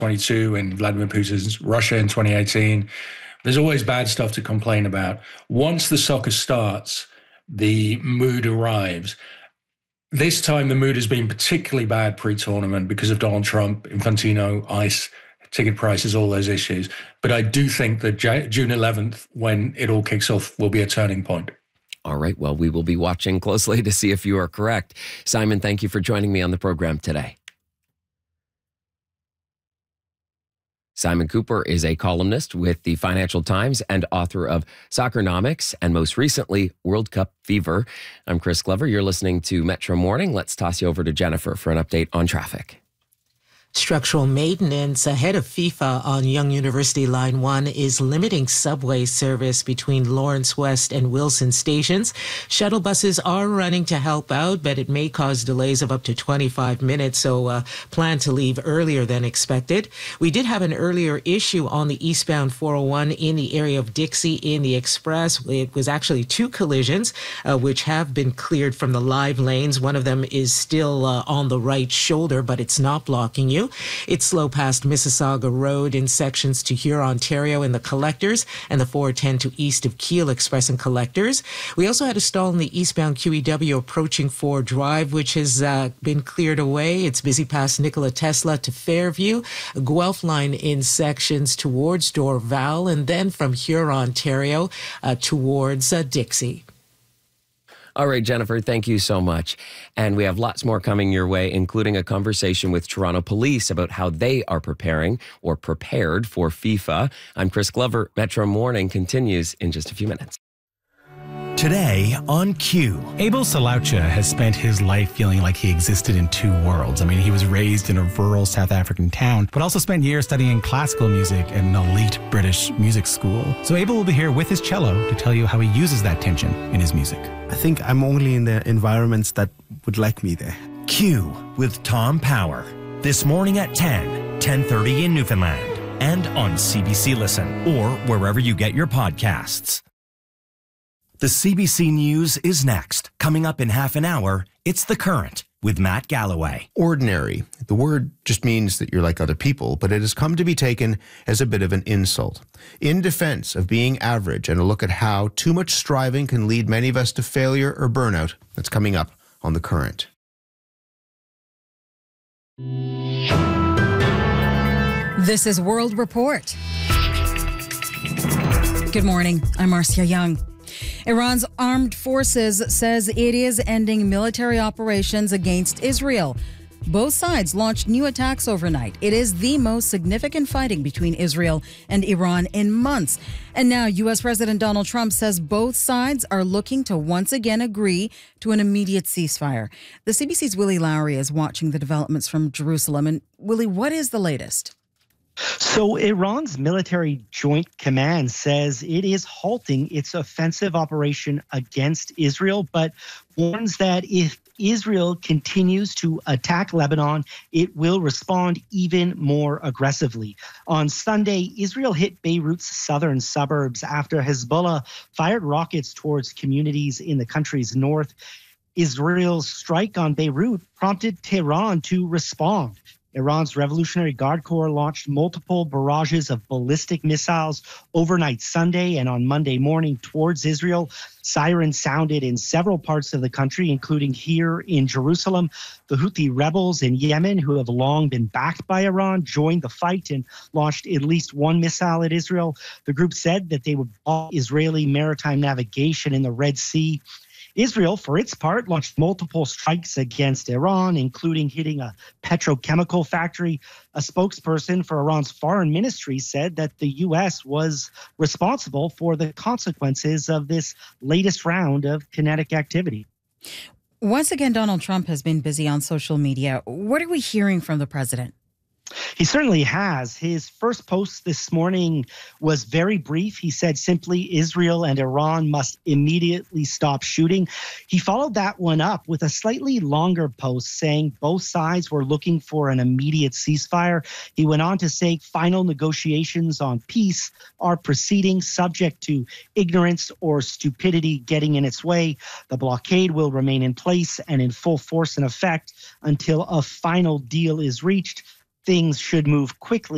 2022 and Vladimir Putin's Russia in 2018. There's always bad stuff to complain about. Once the soccer starts, the mood arrives. This time, the mood has been particularly bad pre-tournament because of Donald Trump, Infantino, ICE, ticket prices, all those issues. But I do think that June 11th, when it all kicks off, will be a turning point. All right. Well, we will be watching closely to see if you are correct. Simon, thank you for joining me on the program today. Simon Cooper is a columnist with the Financial Times and author of Soccernomics and most recently World Cup Fever. I'm Chris Glover. You're listening to Metro Morning. Let's toss you over to Jennifer for an update on traffic. Structural maintenance ahead of FIFA on Young University Line 1 is limiting subway service between Lawrence West and Wilson stations. Shuttle buses are running to help out, but it may cause delays of up to 25 minutes, so plan to leave earlier than expected. We did have an earlier issue on the eastbound 401 in the area of Dixie in the Express. It was actually two collisions, which have been cleared from the live lanes. One of them is still on the right shoulder, but it's not blocking you. It's slow past Mississauga Road in sections to Huron, Ontario in the Collectors and the 410 to east of Keele Express and Collectors. We also had a stall in the eastbound QEW approaching Ford Drive, which has been cleared away. It's busy past Nikola Tesla to Fairview, Guelph line in sections towards Dorval, and then from Huron, Ontario towards Dixie. All right, Jennifer, thank you so much. And we have lots more coming your way, including a conversation with Toronto Police about how they are prepared for FIFA. I'm Chris Glover. Metro Morning continues in just a few minutes. Today on Q. Abel Salaucha has spent his life feeling like he existed in two worlds. I mean, he was raised in a rural South African town, but also spent years studying classical music at an elite British music school. So Abel will be here with his cello to tell you how he uses that tension in his music. I think I'm only in the environments that would like me there. Q with Tom Power. This morning at 10:30 in Newfoundland. And on CBC Listen or wherever you get your podcasts. The CBC News is next. Coming up in half an hour, it's The Current with Matt Galloway. Ordinary. The word just means that you're like other people, but it has come to be taken as a bit of an insult. In defense of being average and a look at how too much striving can lead many of us to failure or burnout, that's coming up on The Current. This is World Report. Good morning. I'm Marcia Young. Iran's armed forces says it is ending military operations against Israel. Both sides launched new attacks overnight. It is the most significant fighting between Israel and Iran in months. And now U.S. President Donald Trump says both sides are looking to once again agree to an immediate ceasefire. The CBC's Willie Lowry is watching the developments from Jerusalem. And Willie, what is the latest? So Iran's military joint command says it is halting its offensive operation against Israel, but warns that if Israel continues to attack Lebanon, it will respond even more aggressively. On Sunday, Israel hit Beirut's southern suburbs after Hezbollah fired rockets towards communities in the country's north. Israel's strike on Beirut prompted Tehran to respond. Iran's Revolutionary Guard Corps launched multiple barrages of ballistic missiles overnight Sunday and on Monday morning towards Israel. Sirens sounded in several parts of the country, including here in Jerusalem. The Houthi rebels in Yemen, who have long been backed by Iran, joined the fight and launched at least one missile at Israel. The group said that they would block Israeli maritime navigation in the Red Sea. Israel, for its part, launched multiple strikes against Iran, including hitting a petrochemical factory. A spokesperson for Iran's foreign ministry said that the U.S. was responsible for the consequences of this latest round of kinetic activity. Once again, Donald Trump has been busy on social media. What are we hearing from the president? He certainly has. His first post this morning was very brief. He said simply, Israel and Iran must immediately stop shooting. He followed that one up with a slightly longer post saying both sides were looking for an immediate ceasefire. He went on to say final negotiations on peace are proceeding subject to ignorance or stupidity getting in its way. The blockade will remain in place and in full force and effect until a final deal is reached. Things should move quickly